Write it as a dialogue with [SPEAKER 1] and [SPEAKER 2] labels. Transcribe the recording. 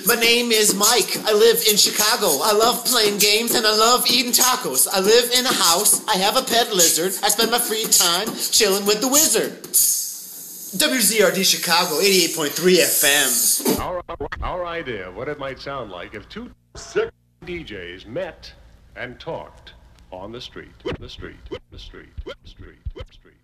[SPEAKER 1] My name is Mike. I live in Chicago. I love playing games and I love eating tacos. I live in a house. I have a pet lizard. I spend my free time chilling with the wizard. WZRD Chicago, 88.3 FM.
[SPEAKER 2] Our idea of what it might sound like if two sick DJs met and talked on the street.